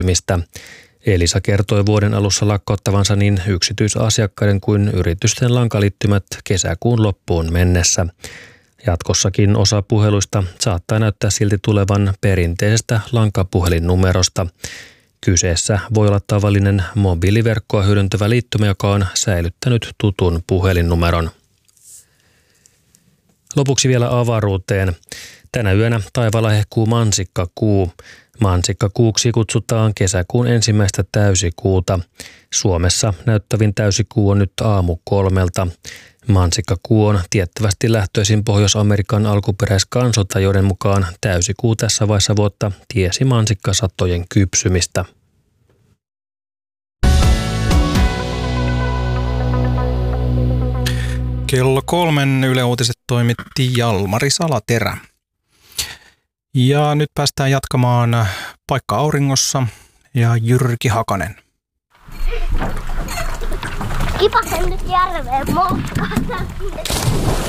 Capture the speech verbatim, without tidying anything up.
mistä. Elisa kertoi vuoden alussa lakkauttavansa niin yksityisasiakkaiden kuin yritysten lankaliittymät kesäkuun loppuun mennessä. Jatkossakin osa puheluista saattaa näyttää silti tulevan perinteisestä lankapuhelinnumerosta. Kyseessä voi olla tavallinen mobiiliverkkoa hyödyntävä liittymä, joka on säilyttänyt tutun puhelinnumeron. Lopuksi vielä avaruuteen. Tänä yönä taivaalla hehkuu mansikkakuu. Mansikkakuuksi kutsutaan kesäkuun ensimmäistä täysikuuta. Suomessa näyttävin täysikuu on nyt aamu kolmelta. Mansikkakuu on tiettävästi lähtöisin Pohjois-Amerikan alkuperäiskansolta, joiden mukaan täysikuu tässä vaiheessa vuotta tiesi mansikkasatojen kypsymistä. Kello kolmen Yle Uutiset toimitti Jalmari Salaterä. Ja nyt päästään jatkamaan Paikka auringossa ja Jyrki Hakanen. Kipasen nyt järveen mokkata.